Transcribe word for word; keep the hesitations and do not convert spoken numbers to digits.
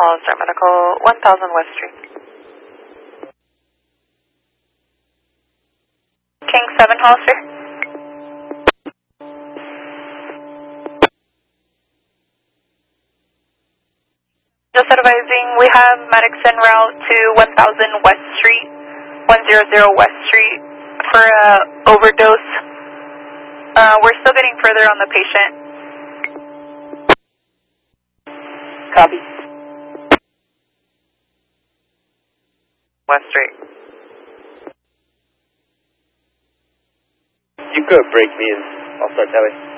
All Star Medical, one thousand West Street. King seven Hollister. Just advising, we have medics en route to one thousand West Street, one hundred West Street for a overdose. Uh, we're still getting further on the patient. Copy. West Street. You could break me and I'll start that way.